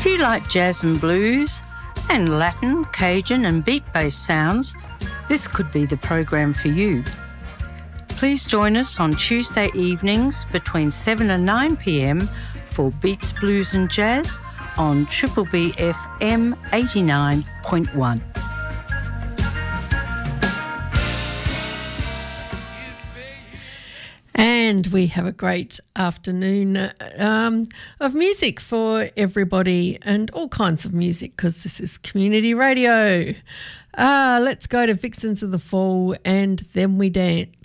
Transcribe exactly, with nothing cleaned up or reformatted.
If you like jazz and blues and Latin, Cajun and beat-based sounds, this could be the program for you. Please join us on Tuesday evenings between seven and nine p m for Beats, Blues and Jazz on Triple B F M eighty-nine point one. And we have a great afternoon um, of music for everybody and all kinds of music because this is community radio. Uh, let's go to Vixens of the Fall and Then We Dance.